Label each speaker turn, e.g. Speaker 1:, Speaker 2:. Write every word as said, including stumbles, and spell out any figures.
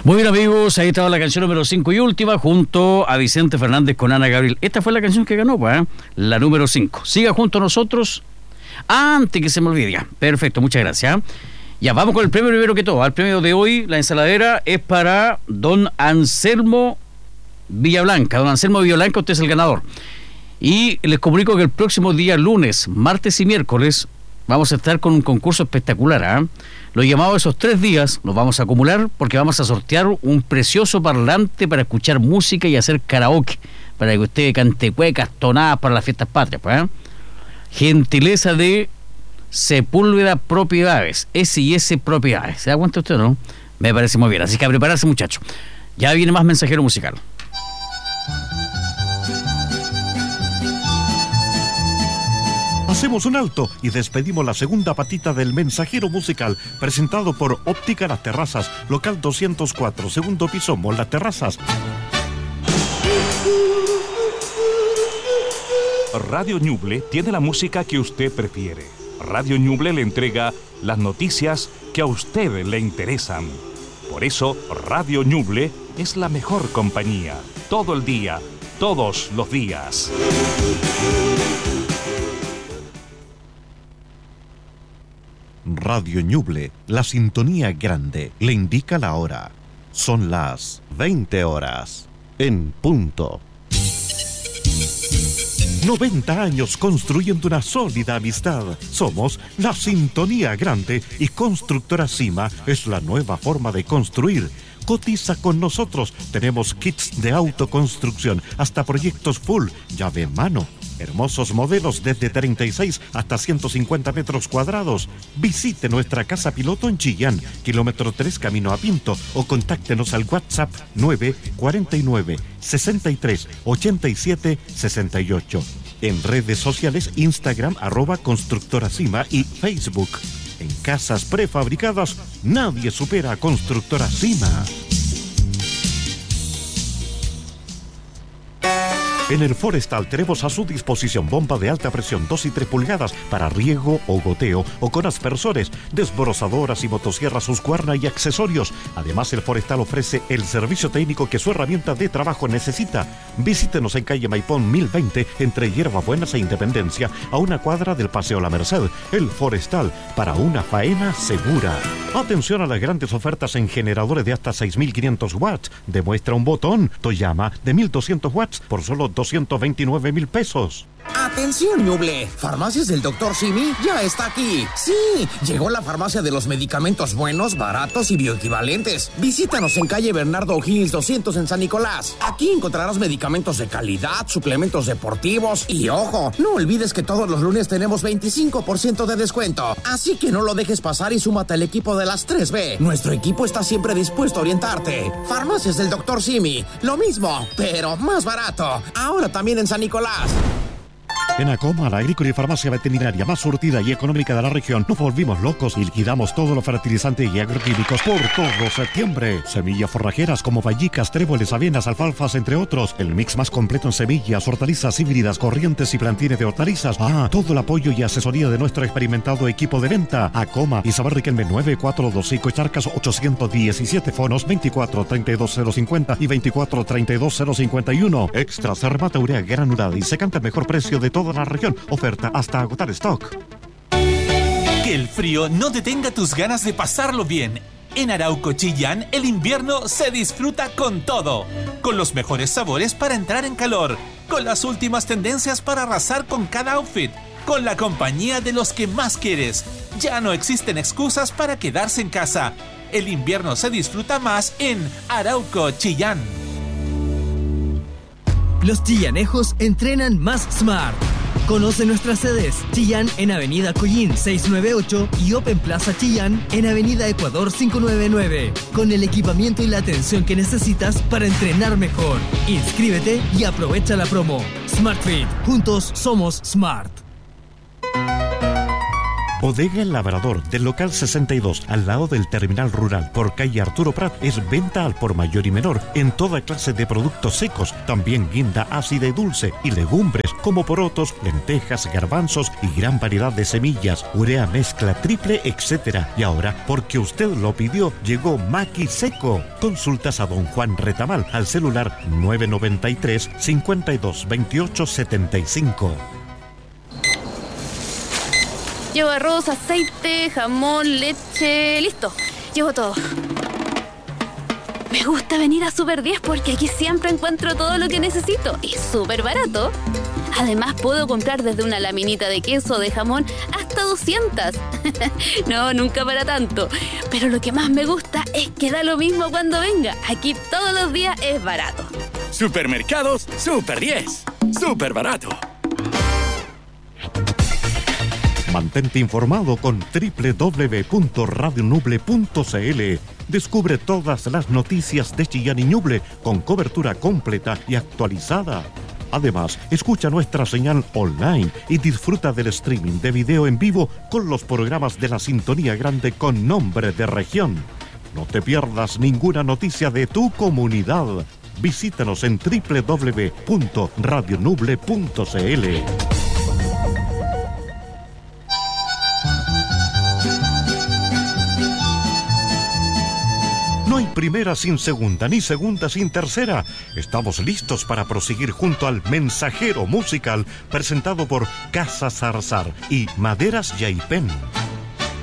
Speaker 1: Muy bien, amigos, ahí estaba la canción número cinco y última junto a Vicente Fernández con Ana Gabriel. Esta fue la canción que ganó, pues, ¿eh? La número cinco. Siga junto a nosotros antes que se me olvide. Ya, perfecto, muchas gracias. Ya, vamos con el premio primero que todo. El premio de hoy, la ensaladera, es para don Anselmo Villablanca. Don Anselmo Villablanca, usted es el ganador. Y les comunico que el próximo día, lunes, martes y miércoles, vamos a estar con un concurso espectacular, ¿eh? Los llamados esos tres días los vamos a acumular porque vamos a sortear un precioso parlante para escuchar música y hacer karaoke, para que usted cante cuecas, tonadas para las fiestas patrias, ¿eh? Gentileza de Sepúlveda Propiedades, S y S Propiedades. ¿Se da cuenta usted, no? Me parece muy bien, así que a prepararse, muchachos. Ya viene más mensajero musical.
Speaker 2: Hacemos un alto y despedimos la segunda patita del mensajero musical, presentado por Óptica Las Terrazas, local doscientos cuatro, segundo piso, Mall Las Terrazas.
Speaker 3: Radio Ñuble tiene la música que usted prefiere. Radio Ñuble le entrega las noticias que a usted le interesan. Por eso, Radio Ñuble es la mejor compañía. Todo el día, todos los días.
Speaker 2: Radio Ñuble, la sintonía grande, le indica la hora. Son las veinte horas, en punto. noventa años construyendo una sólida amistad. Somos la sintonía grande y Constructora Cima es la nueva forma de construir. Cotiza con nosotros. Tenemos kits de autoconstrucción, hasta proyectos full, llave en mano. Hermosos modelos desde treinta y seis hasta ciento cincuenta metros cuadrados. Visite nuestra casa piloto en Chillán, kilómetro tres camino a Pinto, o contáctenos al WhatsApp nueve cuatro nueve, sesenta y tres, ochenta y siete, sesenta y ocho. En redes sociales, Instagram, arroba Constructora Cima y Facebook. En casas prefabricadas, nadie supera a Constructora Cima. En el Forestal tenemos a su disposición bomba de alta presión dos y tres pulgadas para riego o goteo o con aspersores, desbrozadoras y motosierras Husqvarna y accesorios. Además, el Forestal ofrece el servicio técnico que su herramienta de trabajo necesita. Visítenos en calle Maipón mil veinte, entre Hierbabuenas e Independencia, a una cuadra del Paseo La Merced. El Forestal, para una faena segura. Atención a las grandes ofertas en generadores de hasta seis mil quinientos watts. Demuestra un botón Toyama de mil doscientos watts por solo doscientos veintinueve mil pesos.
Speaker 4: Atención, Ñuble, Farmacias del doctor Simi ya está aquí. Sí, llegó la farmacia de los medicamentos buenos, baratos y bioequivalentes. Visítanos en calle Bernardo O'Higgins doscientos en San Nicolás. Aquí encontrarás medicamentos de calidad, suplementos deportivos y, ojo, no olvides que todos los lunes tenemos veinticinco por ciento de descuento. Así que no lo dejes pasar y súmate al equipo de las tres B. Nuestro equipo está siempre dispuesto a orientarte. Farmacias del doctor Simi, lo mismo, pero más barato. Ahora también en San Nicolás.
Speaker 2: En Acoma, la agrícola y farmacia veterinaria más surtida y económica de la región, nos volvimos locos y liquidamos todos los fertilizantes y agroquímicos por todo septiembre. Semillas forrajeras como vallicas, tréboles, avenas, alfalfas, entre otros. El mix más completo en semillas, hortalizas híbridas, corrientes y plantines de hortalizas. Ah, todo el apoyo y asesoría de nuestro experimentado equipo de venta. Acoma, Isabel Riquelme nueve cuatro dos cinco, Charcas ochocientos diecisiete, fonos veinticuatro treinta y dos cero cincuenta y veinticuatro treinta y dos cero cincuenta y uno. Extra, Sermata Urea granulada y se canta el mejor precio de toda la región. Oferta hasta agotar stock.
Speaker 5: Que el frío no detenga tus ganas de pasarlo bien. En Arauco Chillán, el invierno se disfruta con todo. Con los mejores sabores para entrar en calor. Con las últimas tendencias para arrasar con cada outfit. Con la compañía de los que más quieres. Ya no existen excusas para quedarse en casa. El invierno se disfruta más en Arauco Chillán.
Speaker 6: Los chillanejos entrenan más smart. Conoce nuestras sedes: Chillán en Avenida Collín seiscientos noventa y ocho y Open Plaza Chillán en Avenida Ecuador quinientos noventa y nueve, con el equipamiento y la atención que necesitas para entrenar mejor. Inscríbete y aprovecha la promo. SmartFit, juntos somos smart.
Speaker 2: Bodega El Labrador, del local sesenta y dos, al lado del terminal rural, por calle Arturo Prat, es venta al por mayor y menor en toda clase de productos secos, también guinda ácida y dulce, y legumbres como porotos, lentejas, garbanzos y gran variedad de semillas, urea mezcla triple, etcétera. Y ahora, porque usted lo pidió, llegó Maqui Seco. Consultas a don Juan Retamal al celular nueve noventa y tres, cincuenta y dos, veintiocho setenta y cinco.
Speaker 7: Llevo arroz, aceite, jamón, leche... Listo, llevo todo. Me gusta venir a Super diez porque aquí siempre encuentro todo lo que necesito y súper barato. Además, puedo comprar desde una laminita de queso o de jamón hasta doscientas. No, nunca para tanto. Pero lo que más me gusta es que da lo mismo cuando venga. Aquí todos los días es barato.
Speaker 8: Supermercados Super diez. Súper barato.
Speaker 2: Mantente informado con doble u doble u doble u punto radio nuble punto c l. Descubre todas las noticias de Chillán y Ñuble con cobertura completa y actualizada. Además, escucha nuestra señal online y disfruta del streaming de video en vivo con los programas de la Sintonía Grande con nombre de región. No te pierdas ninguna noticia de tu comunidad. Visítanos en doble u doble u doble u punto radio nuble punto c l. No hay primera sin segunda, ni segunda sin tercera. Estamos listos para proseguir junto al Mensajero Musical, presentado por Casa Zarzar y Maderas Yaipén.